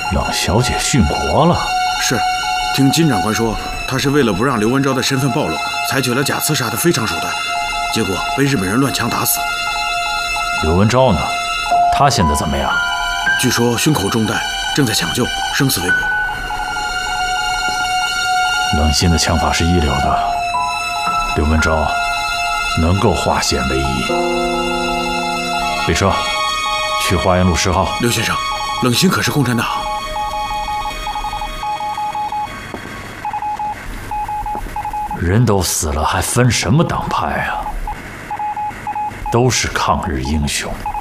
冷小姐殉国了？ 是，听金长官说，他是为了不让刘文昭的身份暴露，采取了假刺杀的非常手段，结果被日本人乱枪打死。 刘文昭呢？他现在怎么样？ 据说胸口中弹，正在抢救，生死未卜。 冷心的枪法是一流的，刘文昭能够化险为夷。备车，去花园路10号。 刘先生，冷心可是共产党。 人都死了，还分什么党派啊？都是抗日英雄。